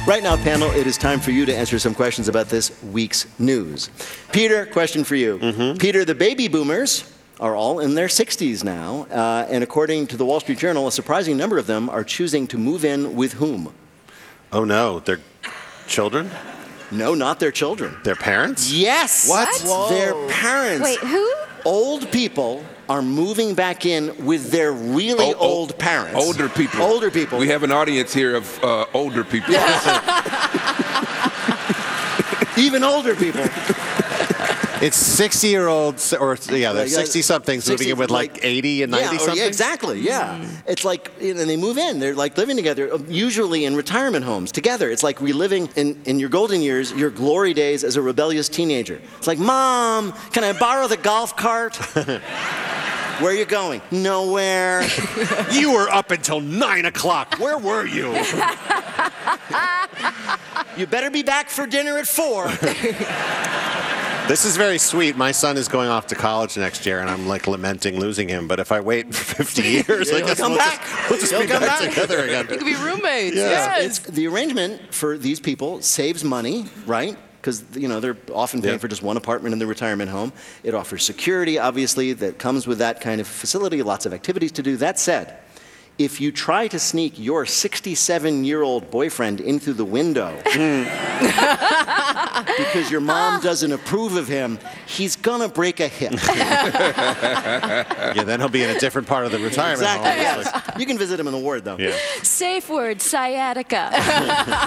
Right now, panel, it is time for you to answer some questions about this week's news. Peter, question for you. Peter, the baby boomers are all in their 60s now, and according to the Wall Street Journal, a surprising number of them are choosing to move in with whom? Oh no, their children? No, not their children. Their parents? Yes! What? Their parents. Wait, who? Old people are moving back in with their really old parents. Older people. Older people. We have an audience here of older people. Even older people. It's 60-year-olds, or they're 60-somethings moving in with like 80 and 90-somethings? Yeah, exactly, yeah. It's like, and they move in. They're like living together, usually in retirement homes together. It's like reliving in your golden years, your glory days as a rebellious teenager. It's like, Mom, can I borrow the golf cart? Where are you going? Nowhere. You were up until 9 o'clock. Where were you? You better be back for dinner at 4. This is very sweet. My son is going off to college next year, and I'm like lamenting losing him. But if I wait for 50 years, I guess we'll just be back together again. You could be roommates. Yeah. Yes. The arrangement for these people saves money, right? Because they're often paying for just one apartment in the retirement home. It offers security, obviously, that comes with that kind of facility, lots of activities to do. That said, if you try to sneak your 67-year-old boyfriend in through the window because your mom doesn't approve of him, he's gonna break a hip. Yeah, then he'll be in a different part of the retirement home. Exactly. Yes. You can visit him in the ward, though. Safe word, sciatica.